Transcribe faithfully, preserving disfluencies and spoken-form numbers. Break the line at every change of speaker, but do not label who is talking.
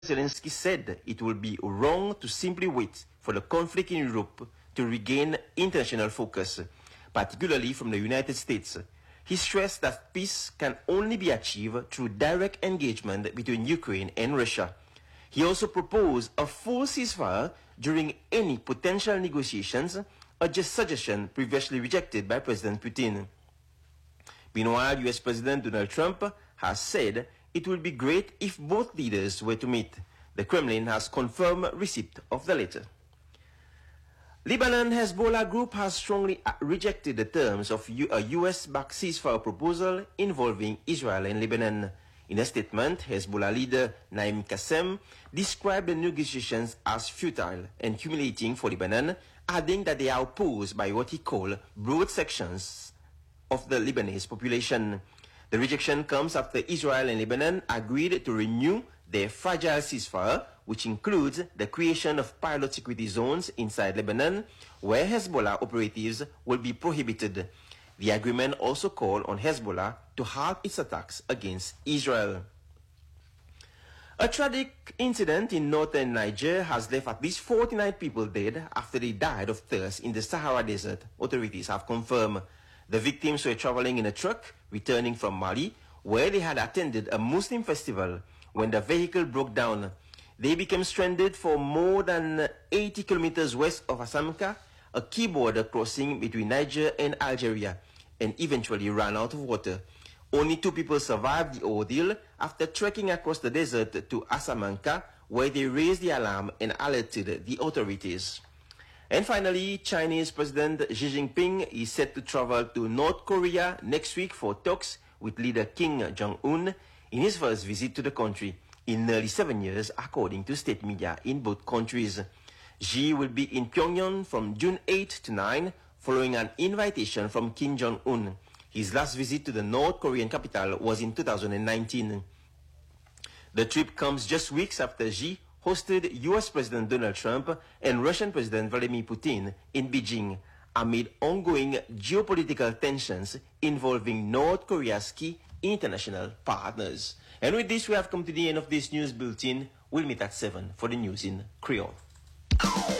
Zelensky said it would be wrong to simply wait for the conflict in Europe to regain international focus, particularly from the United States. He stressed that peace can only be achieved through direct engagement between Ukraine and Russia. He also proposed a full ceasefire during any potential negotiations, a just suggestion previously rejected by President Putin. Meanwhile, U S President Donald Trump has said it would be great if both leaders were to meet. The Kremlin has confirmed receipt of the letter. Lebanon Hezbollah group has strongly rejected the terms of a U S-backed ceasefire proposal involving Israel and Lebanon. In a statement, Hezbollah leader Naim Qassem described the negotiations as futile and humiliating for Lebanon, adding that they are opposed by what he called broad sections of the Lebanese population. The rejection comes after Israel and Lebanon agreed to renew their fragile ceasefire, which includes the creation of pilot security zones inside Lebanon, where Hezbollah operatives will be prohibited. The agreement also called on Hezbollah to halt its attacks against Israel. A tragic incident in northern Niger has left at least forty-nine people dead after they died of thirst in the Sahara Desert, authorities have confirmed. The victims were traveling in a truck returning from Mali, where they had attended a Muslim festival when the vehicle broke down. They became stranded for more than eighty kilometers west of Asamka, a key border crossing between Niger and Algeria, and eventually ran out of water. Only two people survived the ordeal after trekking across the desert to Asamanka, where they raised the alarm and alerted the authorities. And finally, Chinese President Xi Jinping is set to travel to North Korea next week for talks with leader Kim Jong-un in his first visit to the country in nearly seven years, according to state media in both countries. Xi will be in Pyongyang from June eighth to ninth, following an invitation from Kim Jong-un. His last visit to the North Korean capital was in two thousand nineteen. The trip comes just weeks after Xi hosted U S President Donald Trump and Russian President Vladimir Putin in Beijing amid ongoing geopolitical tensions involving North Korea's key international partners. And with this, we have come to the end of this news bulletin. We'll meet at seven for the news in Creole.